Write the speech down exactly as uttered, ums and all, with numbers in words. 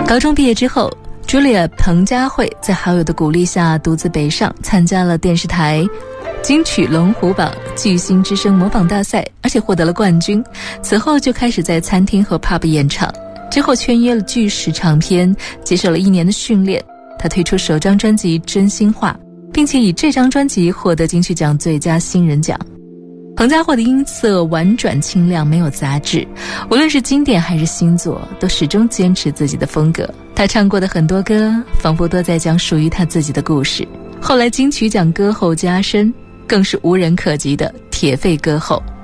高中毕业之后，Julia 彭佳慧在好友的鼓励下独自北上，参加了电视台金曲龙虎榜巨星之声模仿大赛，而且获得了冠军。此后就开始在餐厅和 pub 演唱，之后签约了巨石唱片，接受了一年的训练。他推出首张专辑《真心话》，并且以这张专辑获得金曲奖最佳新人奖。彭佳慧的音色婉转清亮，没有杂质，无论是经典还是新作，都始终坚持自己的风格。他唱过的很多歌，仿佛都在讲属于他自己的故事。后来金曲奖歌后加身，更是无人可及的铁肺歌后。